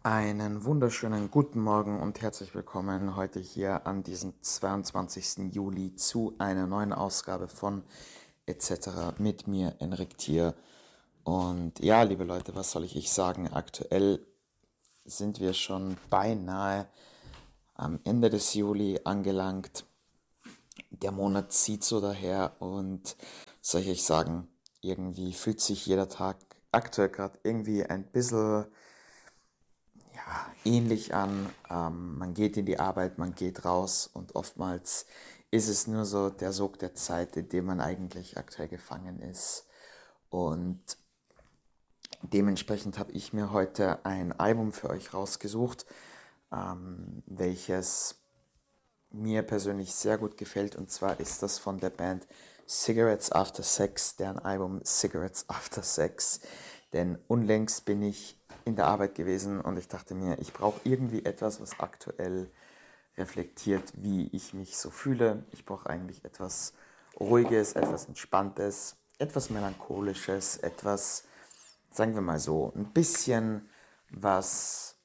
Einen wunderschönen guten Morgen und herzlich willkommen heute hier an diesem 22. Juli zu einer neuen Ausgabe von etc. mit mir, Enrik Thier. Und ja, liebe Leute, was soll ich sagen? Aktuell sind wir schon beinahe am Ende des Juli angelangt. Der Monat zieht so daher und soll ich sagen, irgendwie fühlt sich jeder Tag aktuell gerade irgendwie ein bisschen ähnlich an. Man geht in die Arbeit, man geht raus und oftmals ist es nur so der Sog der Zeit, in dem man eigentlich aktuell gefangen ist. Und dementsprechend habe ich mir heute ein Album für euch rausgesucht, welches mir persönlich sehr gut gefällt. Und zwar ist das von der Band Cigarettes After Sex, deren Album Cigarettes After Sex. Denn unlängst bin ich in der Arbeit gewesen und ich dachte mir, ich brauche irgendwie etwas, was aktuell reflektiert, wie ich mich so fühle. Ich brauche eigentlich etwas Ruhiges, etwas Entspanntes, etwas Melancholisches, etwas, sagen wir mal so, ein bisschen was,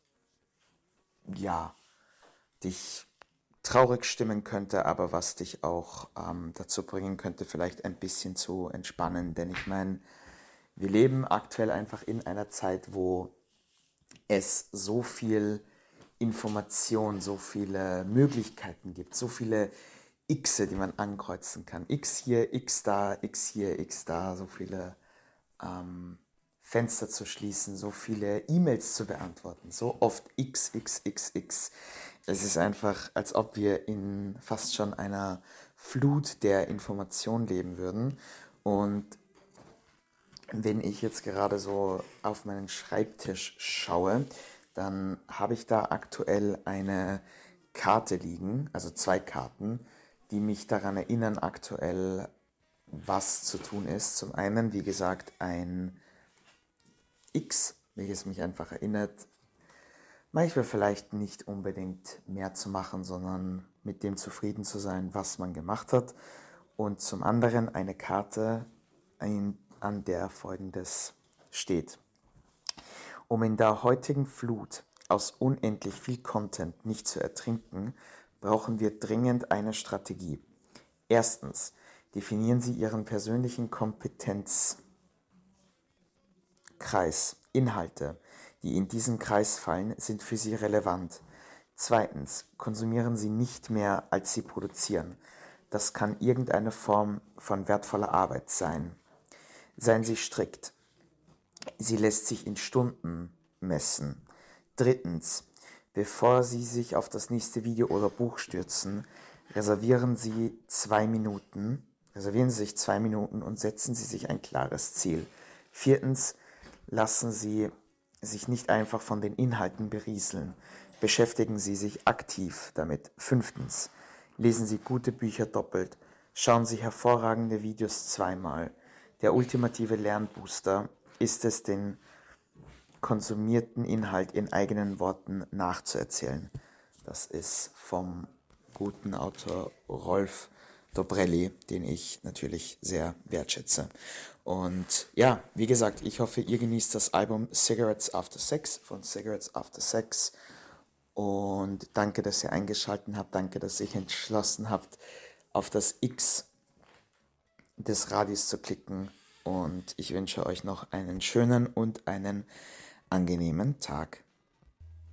ja, dich traurig stimmen könnte, aber was dich auch dazu bringen könnte, vielleicht ein bisschen zu entspannen. Denn ich meine, wir leben aktuell einfach in einer Zeit, wo es so viel Information, so viele Möglichkeiten gibt, so viele Xe, die man ankreuzen kann. X hier, X da, X hier, X da, so viele Fenster zu schließen, so viele E-Mails zu beantworten, so oft X, X, X, X. Es ist einfach, als ob wir in fast schon einer Flut der Information leben würden. Und wenn ich jetzt gerade so auf meinen Schreibtisch schaue, dann habe ich da aktuell eine Karte liegen, also zwei Karten, die mich daran erinnern aktuell, was zu tun ist. Zum einen, wie gesagt, ein X, welches mich einfach erinnert, manchmal vielleicht nicht unbedingt mehr zu machen, sondern mit dem zufrieden zu sein, was man gemacht hat. Und zum anderen eine Karte, an der Folgendes steht. Um in der heutigen Flut aus unendlich viel Content nicht zu ertrinken, brauchen wir dringend eine Strategie. Erstens, definieren Sie Ihren persönlichen Kompetenzkreis. Inhalte, die in diesen Kreis fallen, sind für Sie relevant. Zweitens, konsumieren Sie nicht mehr, als Sie produzieren. Das kann irgendeine Form von wertvoller Arbeit sein. Seien Sie strikt. Sie lässt sich in Stunden messen. Drittens, bevor Sie sich auf das nächste Video oder Buch stürzen, reservieren Sie sich 2 Minuten und setzen Sie sich ein klares Ziel. Viertens, lassen Sie sich nicht einfach von den Inhalten berieseln. Beschäftigen Sie sich aktiv damit. Fünftens, lesen Sie gute Bücher doppelt. Schauen Sie hervorragende Videos zweimal. Der ultimative Lernbooster ist es, den konsumierten Inhalt in eigenen Worten nachzuerzählen. Das ist vom guten Autor Rolf Dobrelli, den ich natürlich sehr wertschätze. Und ja, wie gesagt, ich hoffe, ihr genießt das Album Cigarettes After Sex von Cigarettes After Sex. Und danke, dass ihr eingeschaltet habt. Danke, dass ihr entschlossen habt, auf das X des Radios zu klicken. Und ich wünsche euch noch einen schönen und einen angenehmen Tag.